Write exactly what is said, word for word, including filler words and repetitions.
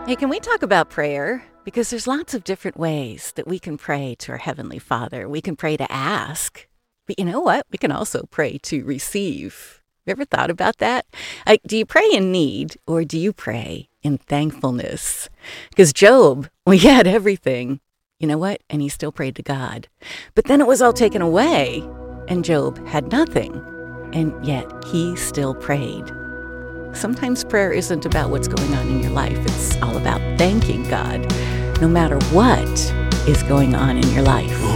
Hey, can we talk about prayer? Because there's lots of different ways that we can pray to our Heavenly Father. We can pray to ask, but you know what? We can also pray to receive. You ever thought about that? Like, do you pray in need or do you pray in thankfulness? Because Job, well, he had everything. You know what? And he still prayed to God. But then it was all taken away, and Job had nothing. And yet he still prayed. Sometimes prayer isn't about what's going on in your life. It's all about thanking God, no matter what is going on in your life.